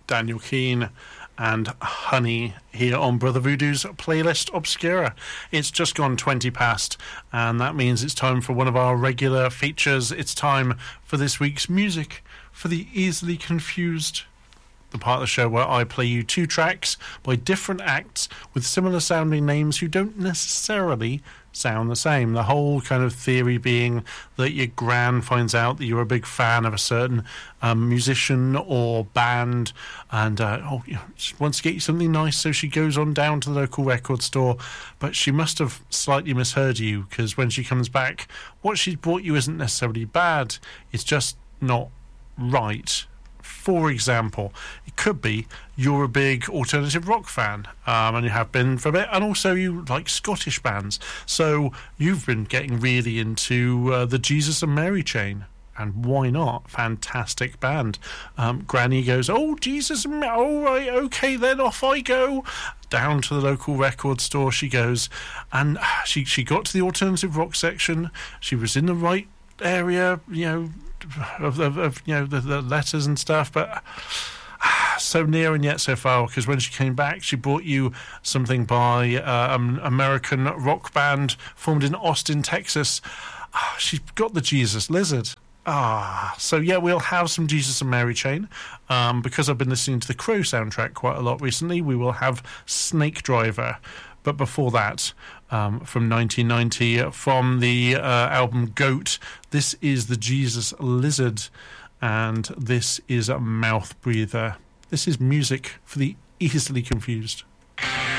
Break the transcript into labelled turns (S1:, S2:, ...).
S1: Daniel Keane and Honey here on Brother Voodoo's Playlist Obscura. It's just gone 20 past, and that means it's time for one of our regular features. It's time for this week's Music for the Easily Confused, the part of the show where I play you two tracks by different acts with similar sounding names who don't necessarily sound the same. The whole kind of theory being that your gran finds out that you're a big fan of a certain musician or band, and she wants to get you something nice, so she goes on down to the local record store, but she must have slightly misheard you, because when she comes back, what she's brought you isn't necessarily bad, it's just not right. For example, it could be you're a big alternative rock fan, and you have been for a bit, and also you like Scottish bands, so you've been getting really into the Jesus and Mary Chain, and why not? Fantastic band. Granny goes, oh, Jesus and Mary, all right, okay, then off I go. Down to the local record store she goes, and she got to the alternative rock section. She was in the right area, of the letters and stuff, but so near and yet so far, because when she came back she brought you something by an American rock band formed in Austin, Texas. She got the Jesus Lizard. So yeah, we'll have some Jesus and Mary Chain. Because I've been listening to the Crow soundtrack quite a lot recently, we will have Snake Driver. But before that, from 1990, from the album Goat, this is the Jesus Lizard, and this is a Mouth Breather. This is Music for the Easily Confused.